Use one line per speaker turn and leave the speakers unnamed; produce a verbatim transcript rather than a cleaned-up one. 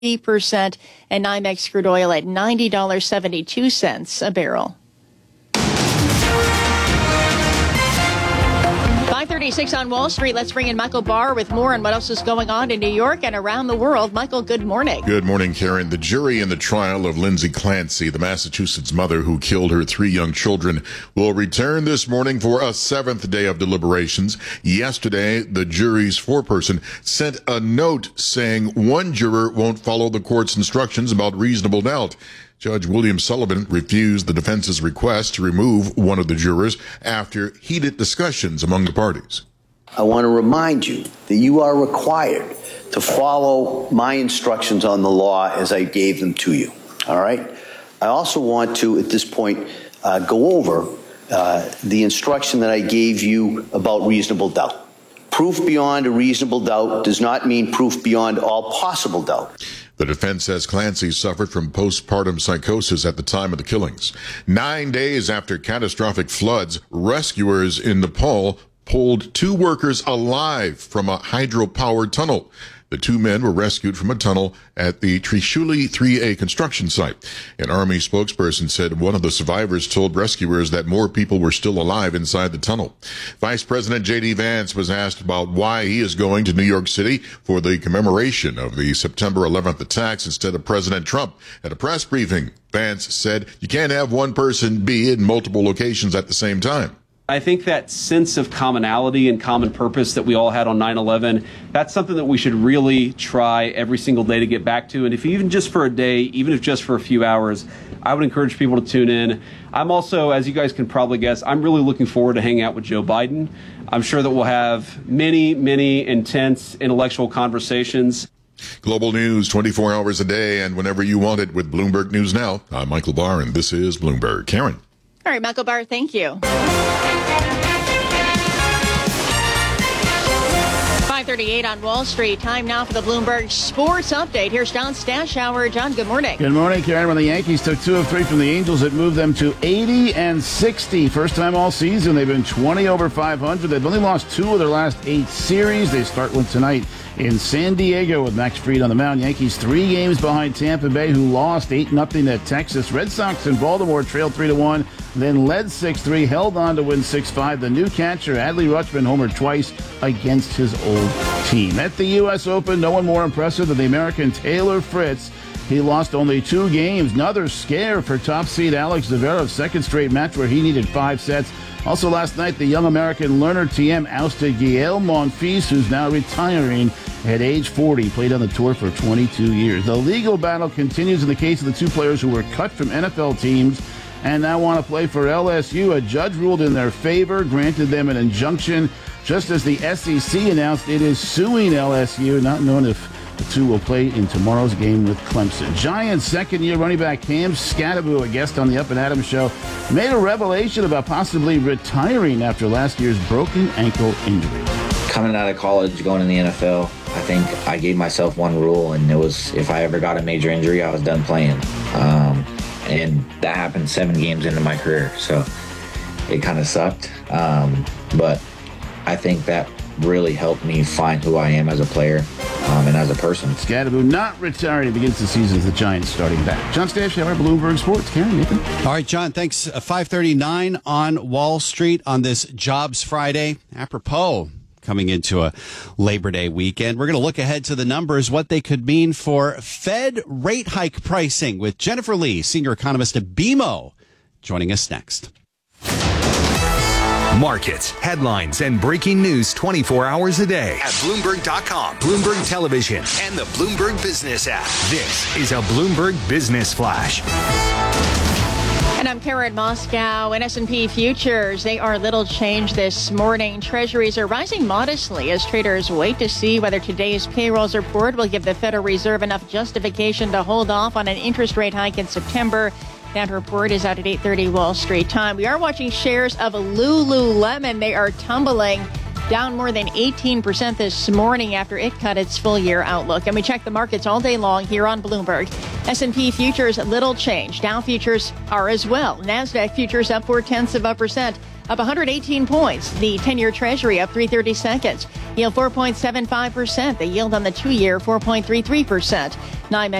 percent, and NYMEX crude oil at ninety dollars and seventy-two cents a barrel. five thirty-six on Wall Street. Let's bring in Michael Barr with more on what else is going on in New York and around the world. Michael, good morning.
Good morning, Karen. The jury in the trial of Lindsay Clancy, the Massachusetts mother who killed her three young children, will return this morning for a seventh day of deliberations. Yesterday, the jury's foreperson sent a note saying one juror won't follow the court's instructions about reasonable doubt. Judge William Sullivan refused the defense's request to remove one of the jurors after heated discussions among the parties.
I want to remind you that you are required to follow my instructions on the law as I gave them to you. All right? I also want to, at this point, uh, go over uh, the instruction that I gave you about reasonable doubt. Proof beyond a reasonable doubt does not mean proof beyond all possible doubt.
The defense says Clancy suffered from postpartum psychosis at the time of the killings. Nine days after catastrophic floods, rescuers in Nepal pulled two workers alive from a hydro-powered tunnel. The two men were rescued from a tunnel at the Trishuli three A construction site. An Army spokesperson said one of the survivors told rescuers that more people were still alive inside the tunnel. Vice President J D Vance was asked about why he is going to New York City for the commemoration of the September eleventh attacks instead of President Trump. At a press briefing, Vance said you can't have one person be in multiple locations at the same time.
I think that sense of commonality and common purpose that we all had on nine eleven, that's something that we should really try every single day to get back to. And if even just for a day, even if just for a few hours, I would encourage people to tune in. I'm also, as you guys can probably guess, I'm really looking forward to hanging out with Joe Biden. I'm sure that we'll have many, many intense intellectual conversations.
Global news twenty-four hours a day and whenever you want it with Bloomberg News Now. I'm Michael Barr, and this is Bloomberg. Karen.
All right, Michael Barr, thank you. five thirty-eight on Wall Street. Time now for the Bloomberg Sports Update. Here's John Stashower. John, good morning.
Good morning, Karen. When the Yankees took two of three from the Angels, it moved them to eighty and sixty. First time all season. They've been twenty over five hundred. They've only lost two of their last eight series. They start one tonight in San Diego with Max Fried on the mound. Yankees three games behind Tampa Bay, who lost eight nothing at Texas. Red Sox in Baltimore trailed three to one, then led six three, held on to win six five. The new catcher, Adley Rutschman, homered twice against his old team. At the U S Open, no one more impressive than the American Taylor Fritz. He lost only two games. Another scare for top seed Alex Zverev, second straight match where he needed five sets. Also last night, the young American Learner T M ousted Gael Monfils, who's now retiring at age forty. Played on the tour for twenty-two years. The legal battle continues in the case of the two players who were cut from N F L teams and now want to play for L S U. A judge ruled in their favor, granted them an injunction, just as the S E C announced it is suing L S U, not knowing if the two will play in tomorrow's game with Clemson. Giants second-year running back Cam Skattebo, a guest on the Up and Adams show, made a revelation about possibly retiring after last year's broken ankle injury.
Coming out of college, going in the N F L, I think I gave myself one rule, and it was if I ever got a major injury, I was done playing. Um, and that happened seven games into my career, so it kind of sucked. Um, but I think that really helped me find who I am as a player um, and as a person.
Skattebo not retiring, begins the season as the Giants starting back. John Stashower, Bloomberg Sports. Karen, Nathan.
All right, John, thanks. Uh, five thirty-nine on Wall Street on this Jobs Friday. Apropos, coming into a Labor Day weekend, we're going to look ahead to the numbers, what they could mean for Fed rate hike pricing with Jennifer Lee, senior economist at B M O, joining us next.
Markets, headlines, and breaking news twenty-four hours a day at Bloomberg dot com, Bloomberg Television, and the Bloomberg Business app. This is a Bloomberg Business Flash.
And I'm Karen Moscow. In S and P futures, they are little changed this morning. Treasuries are rising modestly as traders wait to see whether today's payrolls report will give the Federal Reserve enough justification to hold off on an interest rate hike in September. That report is out at eight thirty Wall Street time. We are watching shares of Lululemon. They are tumbling down more than eighteen percent this morning after it cut its full-year outlook. And we check the markets all day long here on Bloomberg. S and P futures, little change. Dow futures are as well. NASDAQ futures up four-tenths of a percent. up one hundred eighteen points. The ten-year Treasury up three thirty-seconds. Yield four point seven five percent. The yield on the two-year four point three three percent. NYMEX